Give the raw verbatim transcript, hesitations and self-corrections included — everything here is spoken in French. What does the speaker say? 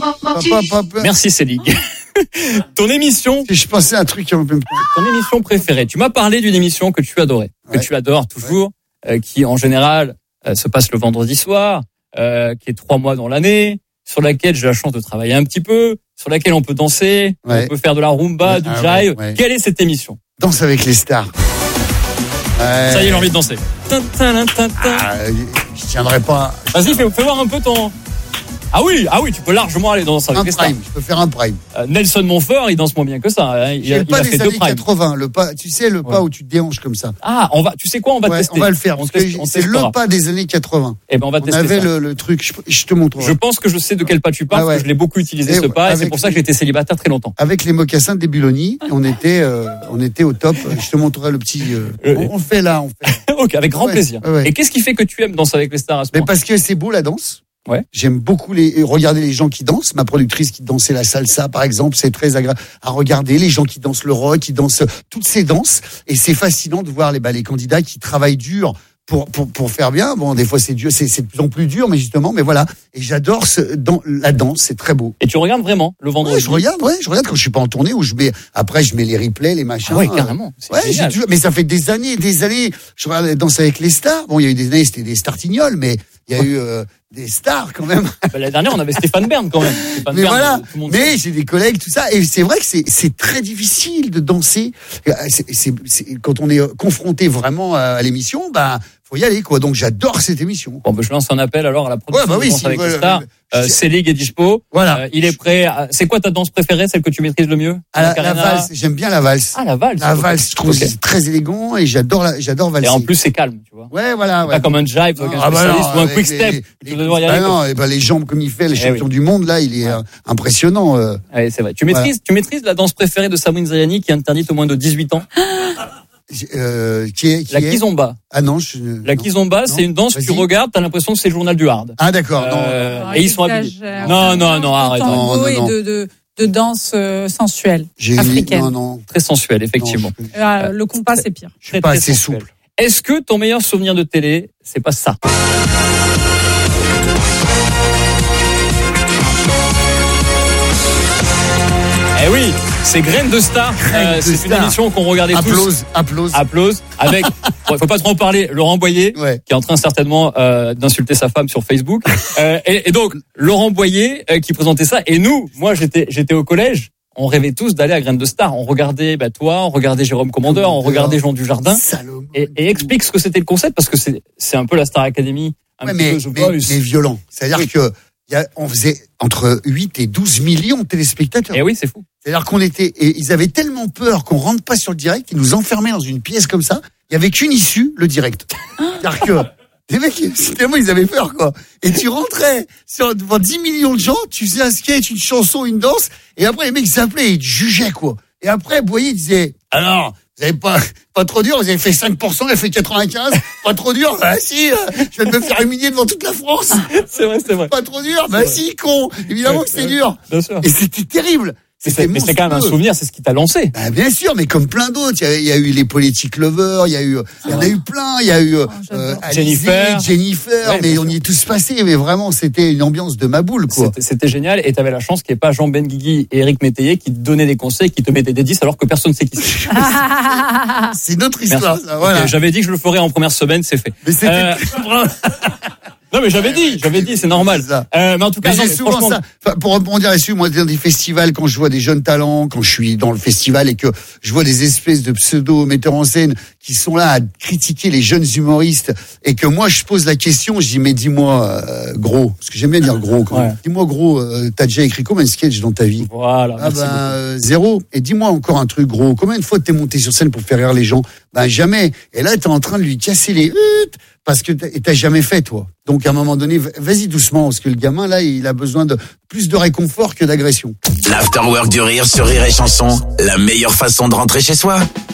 Merci Céline. Ton émission. Je pensais à un truc en même temps. Ton émission préférée. Tu m'as parlé d'une émission que tu adorais, que ouais. tu adores toujours, ouais. euh, qui en général euh, se passe le vendredi soir, euh, qui est trois mois dans l'année, sur laquelle j'ai la chance de travailler un petit peu, sur laquelle on peut danser, ouais. on peut faire de la rumba, ouais. du ah, jive. Ouais. Ouais. Quelle est cette émission? Danse avec les stars. Ouais. Ça y est, j'ai envie de danser. Ah, je tiendrai pas. Vas-y, fais, fais voir un peu ton. Ah oui, ah oui, tu peux largement aller danser avec un les stars. Prime, je peux faire un prime. Euh, Nelson Montfort, il danse moins bien que ça. Hein. Il, J'ai a, le il pas a des fait années deux primes. quatre-vingts, le pas, tu sais, le ouais. pas où tu te déhanches comme ça. Ah, on va, tu sais quoi, on va ouais, tester. On va le faire, on parce que c'est le pas des années quatre-vingts. Eh ben, on va on tester. On avait ça. Le, le truc, je, je te montrerai. Je pense que je sais de quel pas tu parles, ah ouais. parce que je l'ai beaucoup utilisé, et ce pas, et c'est pour ça que j'étais célibataire très longtemps. Avec les mocassins de Bibuloni, on était, euh, on était au top. Je te montrerai le petit, euh, on, on le fait là, on fait. Ok, avec grand ouais, plaisir. Ouais. Et qu'est-ce qui fait que tu aimes danser avec les stars à ce Mais point? parce que c'est beau la danse. Ouais. J'aime beaucoup les regarder les gens qui dansent. Ma productrice qui dansait la salsa, par exemple, c'est très agréable à regarder. Les gens qui dansent le rock, qui dansent toutes ces danses, et c'est fascinant de voir les bah, les candidats qui travaillent dur pour pour pour faire bien. Bon, des fois c'est dur, c'est c'est de plus en plus dur, mais justement, mais voilà. Et j'adore ce, dans la danse, c'est très beau. Et tu regardes vraiment le vendredi? Ouais, je regarde, ouais, je regarde quand je suis pas en tournée où je mets après je mets les replays, les machins. Ah ouais, carrément. C'est ouais, j'ai toujours, mais ça fait des années, des années. Je regarde Danse avec les stars. Bon, il y a eu des années c'était des startignoles, mais il y a eu euh, des stars quand même. Bah, l'année dernière, on avait Stéphane Bern quand même. Stéphane mais Bern, voilà. Mais sait. j'ai des collègues, tout ça, et c'est vrai que c'est c'est très difficile de danser. C'est, c'est, c'est quand on est confronté vraiment à, à l'émission, bah faut y aller quoi. Donc j'adore cette émission. Bon, bah, je lance un appel alors à la production ouais, bah oui, de Danse si avec voilà, les stars. Euh, Célig est dispo. Voilà. Euh, il est prêt. À... C'est quoi ta danse préférée, celle que tu maîtrises le mieux? Ah, la, la valse. J'aime bien la valse. Ah, la valse. La valse, je trouve okay. que c'est très élégant et j'adore la, j'adore valser. Et en plus, c'est calme, tu vois. Ouais, voilà. Ouais. Pas comme un jive, non, un ah bah non, ou un quick step. Les, tu dois y aller. Bah non, et bah les jambes comme il fait, le champion oui. du monde là, il est ouais. euh, impressionnant. Euh. Ouais, c'est vrai. Tu maîtrises, voilà. tu maîtrises la danse préférée de Sabrine Zayani qui est interdite aux moins de dix-huit ans. Euh, qui est, qui la est kizomba. Ah non, je, la non. kizomba, non. c'est une danse Vas-y. que tu regardes, t'as l'impression que c'est le journal du hard. Ah d'accord. Euh, non. Et ils sont habillés. Non, non, non, arrête. Non, non, et non. de, de, de danse euh, sensuelle, J'ai africaine. Non, non. Très sensuelle, effectivement. Non, euh, le compas, c'est pire. Je suis pas assez souple. Est-ce que ton meilleur souvenir de télé, c'est pas ça? Eh oui, c'est Graines de Star. Euh, de c'est star. une émission qu'on regardait applause, tous. Applause, applause. Avec, bon, faut pas trop en parler, Laurent Boyer, ouais. qui est en train certainement euh, d'insulter sa femme sur Facebook. euh, et, et donc, Laurent Boyer euh, qui présentait ça. Et nous, moi, j'étais, j'étais au collège. On rêvait tous d'aller à Graines de Star. On regardait bah, toi, on regardait Jérôme Commandeur, on regardait Jean Dujardin. Salomon. Et, et explique ce que c'était le concept, parce que c'est, c'est un peu la Star Academy. Un ouais, petit mais, peu The mais, Voice. mais violent. C'est-à-dire oui. que y a, on faisait entre huit et douze millions de téléspectateurs. Et oui, c'est fou. C'est-à-dire qu'on était, et ils avaient tellement peur qu'on rentre pas sur le direct, ils nous enfermaient dans une pièce comme ça. Il y avait qu'une issue, le direct. C'est-à-dire que les mecs, tellement ils avaient peur, quoi. Et tu rentrais sur, devant dix millions de gens, tu faisais un sketch, une chanson, une danse, et après les mecs s'appelaient et ils te jugeaient, quoi. Et après, Boyer disait, alors, vous avez pas, pas trop dur, vous avez fait cinq pour cent, elle fait quatre-vingt-quinze, pas trop dur, bah si, euh, je viens de me faire humilier devant toute la France. C'est vrai, c'est vrai. Pas trop dur, bah si, con. Évidemment ouais, que c'est ouais, dur. Bien sûr. Et c'était terrible. C'était mais c'est quand même un souvenir, c'est ce qui t'a lancé. Bah, bien sûr, mais comme plein d'autres, il y a, il y a eu les Politic Lovers, il y a eu, il y en a eu plein, il y a eu oh, euh, Alizé, Jennifer, Jennifer, ouais, mais on y est tous passés, mais vraiment c'était une ambiance de ma boule, quoi. C'était, c'était génial, et t'avais la chance qu'il n'y ait pas Jean Benguigui et Éric Métayer qui te donnaient des conseils, qui te mettaient des dix alors que personne ne sait qui c'est. C'est notre histoire, ça, voilà. Okay, j'avais dit que je le ferais en première semaine, c'est fait. Mais c'était euh... Non mais j'avais dit, j'avais dit, c'est normal. Euh, mais en tout cas, mais non, j'ai mais souvent ça. Enfin, pour rebondir là-dessus, moi, dans des festivals, quand je vois des jeunes talents, quand je suis dans le festival et que je vois des espèces de pseudo metteurs en scène qui sont là à critiquer les jeunes humoristes et que moi je pose la question, je dis mais dis-moi euh, gros, parce que j'aime bien dire gros. Quand même. Ouais. Dis-moi gros, euh, t'as déjà écrit combien de sketchs dans ta vie? Voilà. Ah ben euh, zéro. Et dis-moi encore un truc gros. Combien de fois t'es monté sur scène pour faire rire les gens? Ben jamais. Et là t'es en train de lui casser les huttes parce que t'as, t'as jamais fait toi. Donc à un moment donné, vas-y doucement parce que le gamin là, il a besoin de plus de réconfort que d'agression. L'afterwork du rire sur Rire et Chanson, la meilleure façon de rentrer chez soi.